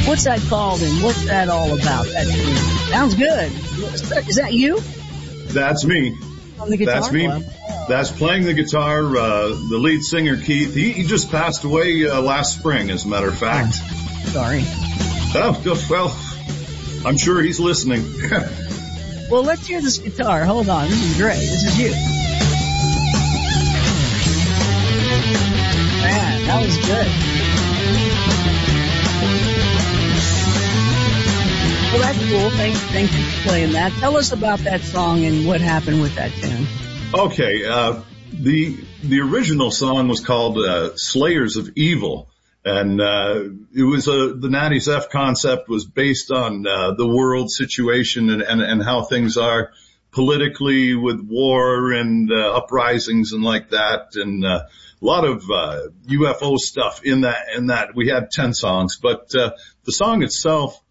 What's that called and what's that all about? That sounds good. Is that you? That's me. On the guitar? That's me. Well, That's playing the guitar. The lead singer, Keith, he just passed away last spring, as a matter of fact. Sorry. Oh, well, I'm sure he's listening. Well, let's hear this guitar. Hold on. This is great. This is you. Man, that was good. Well, that's cool. Thank you for playing that. Tell us about that song and what happened with that tune. Okay, the original song was called Slayers of Evil, and it was the Natty's F concept was based on the world situation and how things are politically with war and uprisings and like that, and a lot of UFO stuff in that. We had 10 songs, but the song itself,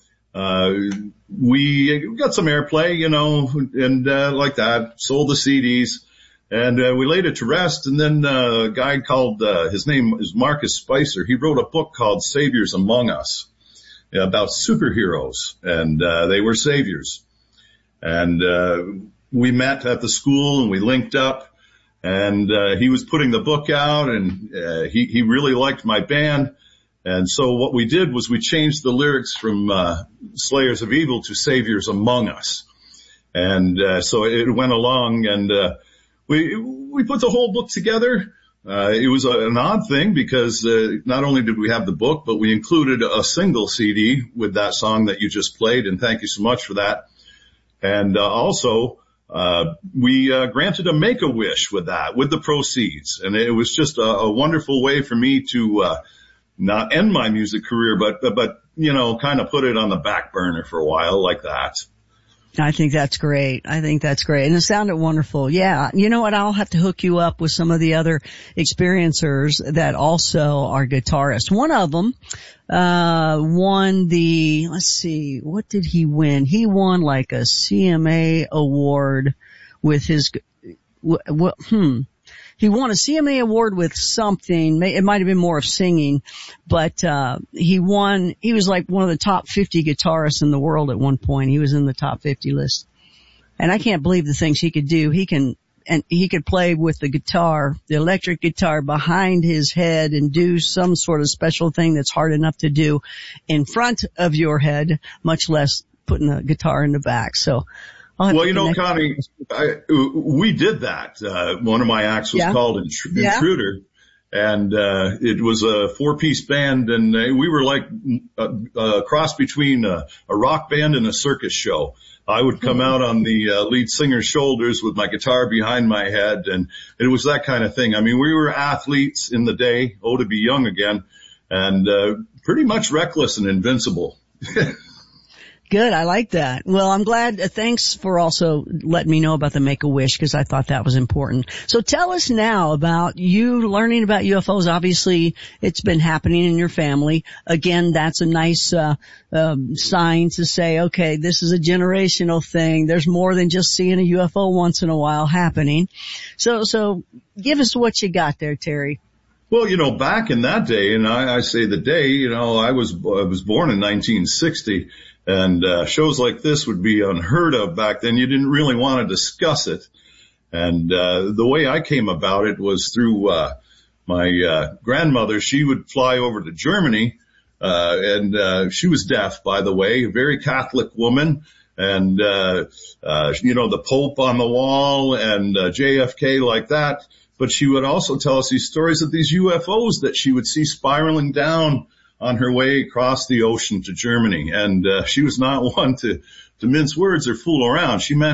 we got some airplay, and like that, sold the CDs, and we laid it to rest. And then a guy called, his name is Marcus Spicer. He wrote a book called Saviors Among Us about superheroes, and they were saviors. And we met at the school and we linked up, and he was putting the book out, and he really liked my band. And so what we did was we changed the lyrics from Slayers of Evil to Saviors Among Us. And so it went along, and we put the whole book together. It was an odd thing because not only did we have the book, but we included a single CD with that song that you just played, and thank you so much for that. And also we granted a Make-A-Wish with that, with the proceeds. And it was just a wonderful way for me to not end my music career, but kind of put it on the back burner for a while like that. I think that's great. And it sounded wonderful. Yeah. You know what? I'll have to hook you up with some of the other experiencers that also are guitarists. One of them, won let's see, what did he win? He won like a CMA award with his, he won a CMA award with something. It might have been more of singing, but he was like one of the top 50 guitarists in the world at one point. He was in the top 50 list. And I can't believe the things he could do. He could play with the guitar, the electric guitar behind his head and do some sort of special thing that's hard enough to do in front of your head, much less putting the guitar in the back. So well, Connie, we did that. One of my acts was called Intruder, and it was a 4-piece band, and we were like a cross between a rock band and a circus show. I would come out on the lead singer's shoulders with my guitar behind my head, and it was that kind of thing. I mean, we were athletes in the day, to be young again, and pretty much reckless and invincible. Good. I like that. Well, I'm glad. Thanks for also letting me know about the Make-A-Wish, because I thought that was important. So tell us now about you learning about UFOs. Obviously, it's been happening in your family. Again, that's a nice sign to say, okay, this is a generational thing. There's more than just seeing a UFO once in a while happening. So give us what you got there, Terry. Well, back in that day, and I say the day, I was born in 1960. And shows like this would be unheard of back then. You didn't really want to discuss it. And the way I came about it was through my grandmother. She would fly over to Germany, and she was deaf, by the way, a very Catholic woman. And the Pope on the wall and JFK like that. But she would also tell us these stories of these UFOs that she would see spiraling down on her way across the ocean to Germany. And she was not one to mince words or fool around. She meant